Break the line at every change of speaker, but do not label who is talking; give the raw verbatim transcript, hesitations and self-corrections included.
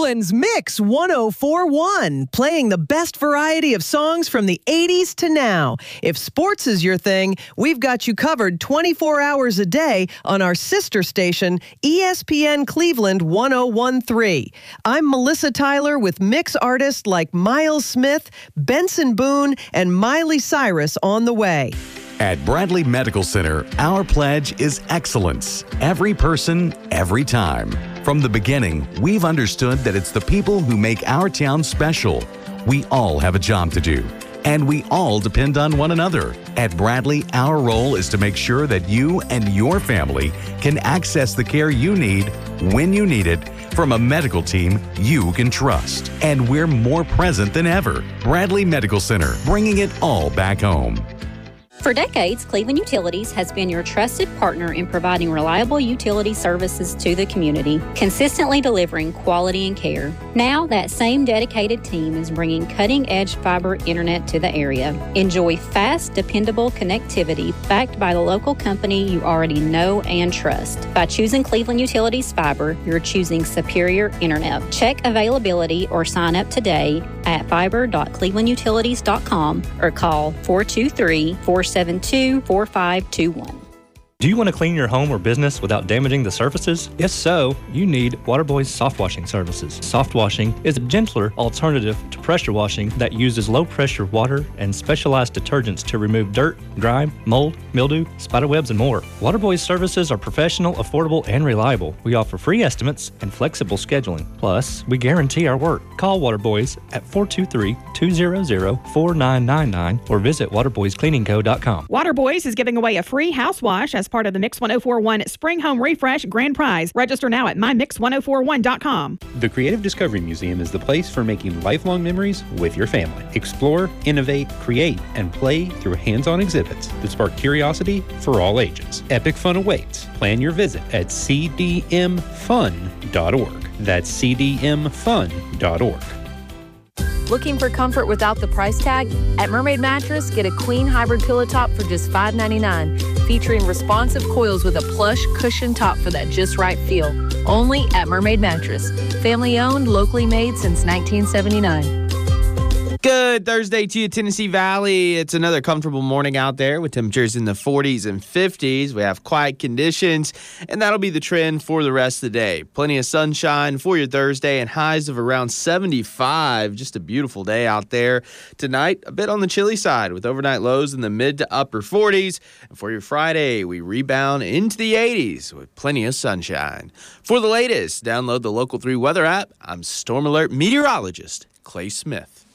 Cleveland's Mix one oh four point one, playing the best variety of songs from the eighties to now. If sports is your thing, we've got you covered twenty-four hours a day on our sister station, E S P N Cleveland one oh one point three. I'm Melissa Tyler with Mix artists like Miles Smith, Benson Boone, and Miley Cyrus on the way.
At Bradley Medical Center, our pledge is excellence. Every person, every time. From the beginning, we've understood that it's the people who make our town special. We all have a job to do, and we all depend on one another. At Bradley, our role is to make sure that you and your family can access the care you need when you need it from a medical team you can trust. And we're more present than ever. Bradley Medical Center, bringing it all back home.
For decades, Cleveland Utilities has been your trusted partner in providing reliable utility services to the community, consistently delivering quality and care. Now, that same dedicated team is bringing cutting-edge fiber internet to the area. Enjoy fast, dependable connectivity backed by the local company you already know and trust. By choosing Cleveland Utilities Fiber, you're choosing superior internet. Check availability or sign up today at fiber dot cleveland utilities dot com or call four two three, four seven two, four five two one.
Do you want to clean your home or business without damaging the surfaces? If so, you need Waterboy's soft washing services. Soft washing is a gentler alternative to pressure washing that uses low-pressure water and specialized detergents to remove dirt, grime, mold, mildew, spiderwebs, and more. Waterboy's services are professional, affordable, and reliable. We offer free estimates and flexible scheduling. Plus, we guarantee our work. Call Waterboys at four two three, two zero zero, four nine nine nine or visit waterboys cleaning co dot com.
Waterboys is giving away a free house wash as part of the Mix one oh four point one Spring Home Refresh Grand Prize. Register now at my mix one oh four one dot com.
The Creative Discovery Museum is the place for making lifelong memories with your family. Explore, innovate, create, and play through hands-on exhibits that spark curiosity for all ages. Epic fun awaits. Plan your visit at c d m fun dot org. That's c d m fun dot org.
Looking for comfort without the price tag? At Mermaid Mattress, get a queen hybrid pillow top for just five ninety-nine, featuring responsive coils with a plush cushion top for that just right feel. Only at Mermaid Mattress. Family owned, locally made since nineteen seventy-nine.
Good Thursday to you, Tennessee Valley. It's another comfortable morning out there with temperatures in the forties and fifties. We have quiet conditions, and that'll be the trend for the rest of the day. Plenty of sunshine for your Thursday and highs of around seventy-five. Just a beautiful day out there. Tonight, a bit on the chilly side with overnight lows in the mid to upper forties. And for your Friday, we rebound into the eighties with plenty of sunshine. For the latest, download the Local three weather app. I'm Storm Alert meteorologist Clay Smith.